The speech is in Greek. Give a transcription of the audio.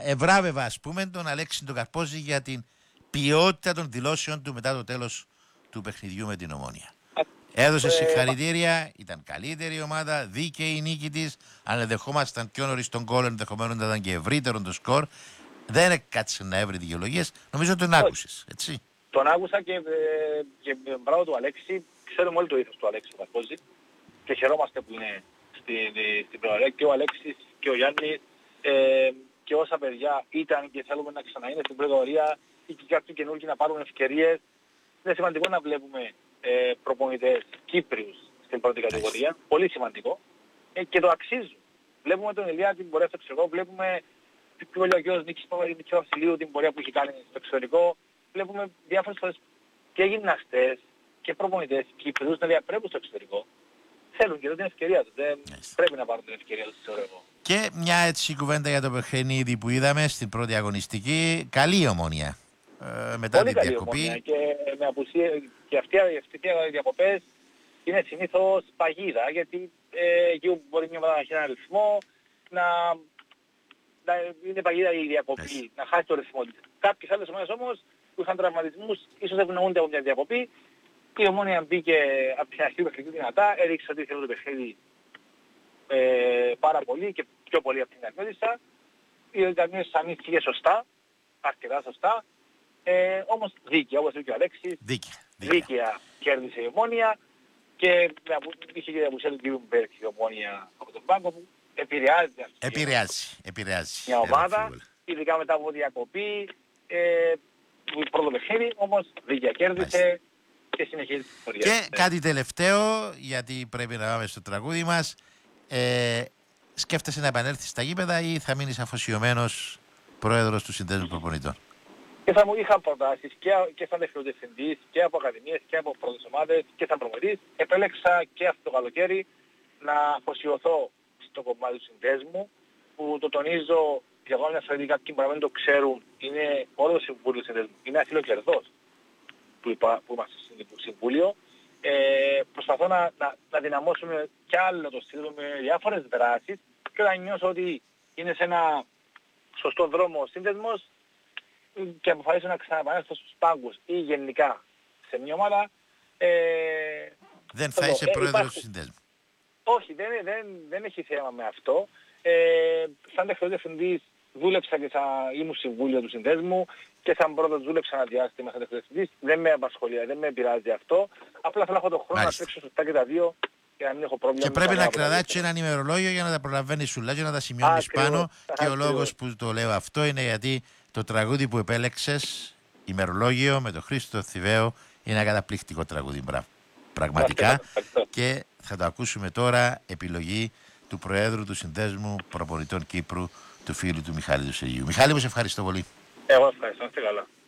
ευράβευα, ας πούμε, τον Αλέξη τον Καρπόζη για την ποιότητα των δηλώσεων του μετά το τέλος του παιχνιδιού με την Ομόνοια. Έδωσε συγχαρητήρια, ήταν καλύτερη η ομάδα, δίκαιη η νίκη της. Αν ενδεχόμασταν πιο νωρίς τον γκολ, ενδεχομένως να ήταν και ευρύτερο το σκορ. Δεν έκατσε να έβρει δικαιολογίες. Νομίζω τον άκουσες, έτσι. Τον άκουσα και μπράβο του Αλέξη. Ξέρουμε όλοι το ήθος του Αλέξη Καρπόζη και χαιρόμαστε που είναι στην προορία και ο Αλέξης και ο Γιάννης και όσα παιδιά ήταν και θέλουμε να ξαναείνε στην πρωτορία ή και κάποιοι καινούργοι να πάρουν ευκαιρίες. Είναι σημαντικό να βλέπουμε προπονητές Κύπριους στην πρώτη κατηγορία. Πολύ σημαντικό. Και το αξίζουν. Βλέπουμε τον Ηλία την πορεία στο εξωτερικό, βλέπουμε πιο ο Νίκης Παπαδημητρίου την πορεία που έχει κάνει στο εξωτερικό. Βλέπουμε διάφορες φορές και γυμναστές και προπονητές Κύπριους να διαπρέπουν στο εξωτερικό. Θέλουν και εδώ την ευκαιρία τους. Δεν πρέπει να πάρουν την ευκαιρία τους, θεωρώ εγώ. Και μια έτσι κουβέντα για το παιχνίδι που είδαμε στην πρώτη αγωνιστική. Καλή Ομόνοια. Μετά πολύ την διακοπή. Ομόνοια και με απουσία, και αυτοί οι διακοπές είναι συνήθως παγίδα, γιατί εκεί που μπορεί μια ομάδα να έχει ένα ρυθμό, να είναι παγίδα η διακοπή, να χάσει το ρυθμό της. Κάποιες άλλες ομάδες όμως που είχαν τραυματισμούς ίσως ευνοούνται από μια διακοπή. Η Ομόνοια μπήκε από την αρχή του παιχνιδιού δυνατά, έδειξε ότι ήθελε το παιχνίδι πάρα πολύ και πιο πολύ από την Καρμέλισσα. Η Καρμέλισσα αμήνθηκε σωστά, αρκετά σωστά, όμως δίκαια, όπως είπε και ο Αλέξης, δίκαια κέρδισε η Ομόνοια και είχε και απουσία του κ. Μπέρκ η Ομόνοια από τον πάγκο που επηρεάζει μια ομάδα, ειδικά μετά από διακοπή, πρώτο παιχνίδι, όμως δίκαια κέρδισε και συνεχίζει την πορεία. Και κάτι τελευταίο, γιατί πρέπει να πάμε στο τραγούδι μας. Σκέφτεσαι να επανέλθεις στα γήπεδα ή θα μείνεις αφοσιωμένος πρόεδρος του Συνδέσμου Προπονητών? Και θα μου είχα προτάσεις και σαν διευθυντής και από ακαδημίες και από πρώτες ομάδες και σαν προπονητής. Επέλεξα και αυτό το καλοκαίρι να αφοσιωθώ στο κομμάτι του συνδέσμου, που το τονίζω για εγώ μια φορά, κάποιοι που δεν το ξέρουν, είναι όλο το Συμβούλιο του Συνδέσμου. Είναι αθλοκερδός που είμαστε στο Συμβούλιο. Προσπαθώ να δυναμώσουμε κι άλλο το στήλο με διάφορες δράσεις και όταν νιώσω ότι είναι σε ένα σωστό δρόμο ο σύνδεσμος και αποφασίσω να ξαναπανέλθω στους πάγκους ή γενικά σε μια ομάδα. Δεν θα είσαι πρόεδρος του συνδέσμου? Όχι, δεν έχει θέμα με αυτό. Σαν τεχνικός διευθυντής δούλεψα και ήμουν συμβούλιο του συνδέσμου και σαν πρόεδρος δούλεψα ένα διάστημα σαν τεχνικός διευθυντής. Δεν με απασχολεί, δεν με επηρεάζει αυτό. Απλά θέλω να έχω τον χρόνο να τρέξω σωστά και τα δύο και να μην έχω πρόβλημα. Και πρέπει να κρατάς έναν ημερολόγιο για να τα προλαβαίνεις σουλά και να τα σημειώνεις πάνω. Και ο λόγος που το λέω αυτό είναι γιατί το τραγούδι που επέλεξες, ημερολόγιο με τον Χρήστο Θηβαίο, είναι ένα καταπληκτικό τραγούδι. Πραγματικά. Και θα το ακούσουμε τώρα, επιλογή του Προέδρου του Συνδέσμου Προπονητών Κύπρου, του φίλου του Μιχάλη του Σεργίου. Μιχάλη, μου σε ευχαριστώ πολύ. Εγώ ευχαριστώ, είστε καλά.